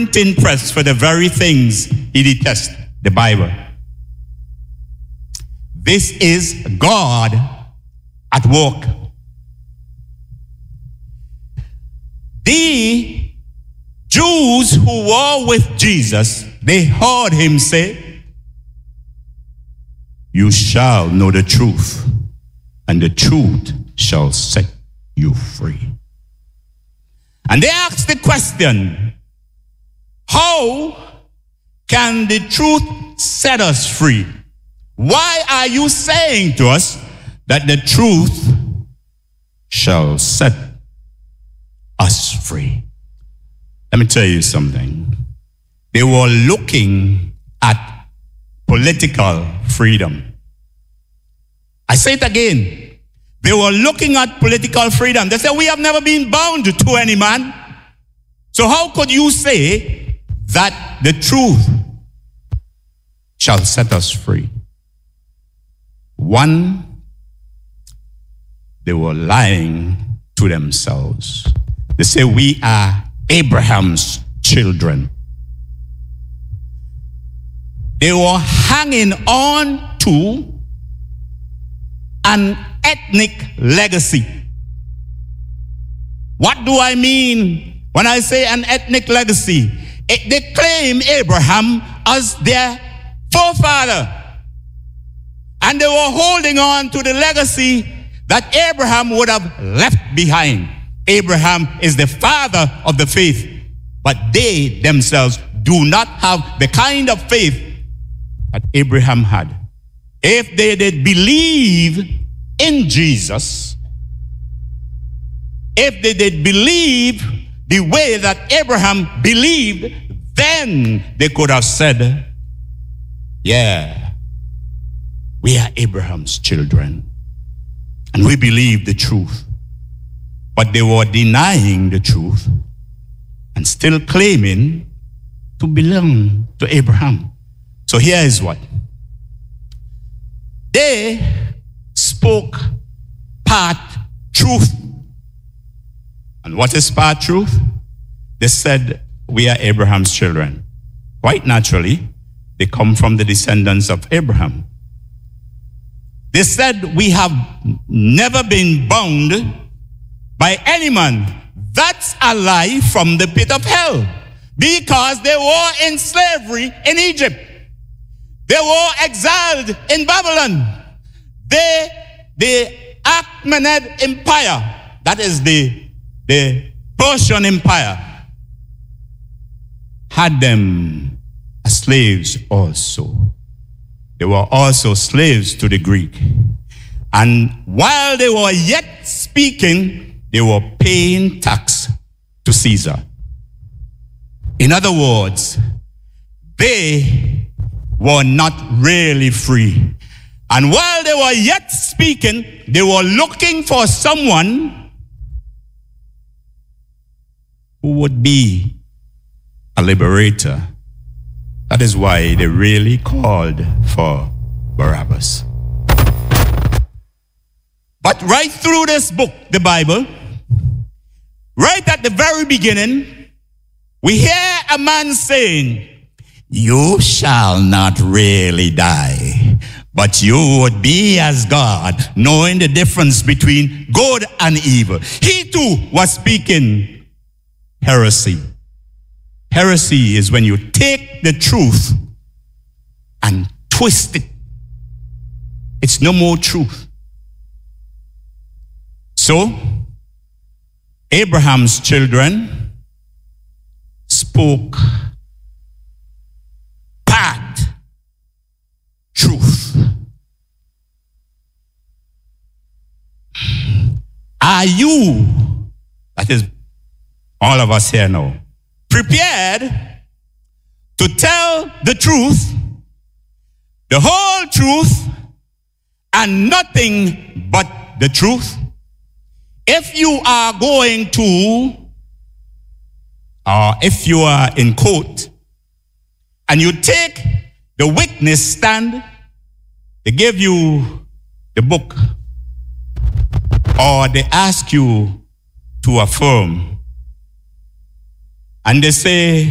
printing press for the very things he detests, the Bible. This is God at work. The Jews who were with Jesus, they heard him say, "You shall know the truth, and the truth shall set you free." And they asked the question, how can the truth set us free? Why are you saying to us that the truth shall set us free? Let me tell you something. They were looking at political freedom. I say it again. They were looking at political freedom. They said, "We have never been bound to any man. So how could you say that the truth shall set us free?" One, they were lying to themselves. They say, "We are Abraham's children." They were hanging on to an ethnic legacy. What do I mean when I say an ethnic legacy? They claim Abraham as their forefather. And they were holding on to the legacy that Abraham would have left behind. Abraham is the father of the faith, but they themselves do not have the kind of faith that Abraham had. If they did believe in Jesus, if they did believe the way that Abraham believed, then they could have said, "Yeah, we are Abraham's children, and we believe the truth." But they were denying the truth and still claiming to belong to Abraham. So here is what. They spoke part truth. And what is part truth? They said, "We are Abraham's children." Quite naturally, they come from the descendants of Abraham. They said, "We have never been bound by any man." That's a lie from the pit of hell, because they were in slavery in Egypt. They were exiled in Babylon. The Achaemenid Empire, that is the Persian Empire, had them as slaves also. They were also slaves to the Greek. And while they were yet speaking, they were paying tax to Caesar. In other words, they were not really free. And while they were yet speaking, they were looking for someone who would be a liberator. That is why they really called for Barabbas. But right through this book, the Bible, right at the very beginning, we hear a man saying, "You shall not really die, but you would be as God, knowing the difference between good and evil." He too was speaking heresy. Heresy is when you take the truth and twist it. It's no more truth. So, Abraham's children spoke part truth. Are you, that is all of us here now, prepared to tell the truth, the whole truth, and nothing but the truth? If you are going to, or if you are in court, and you take the witness stand, they give you the book, or they ask you to affirm, and they say,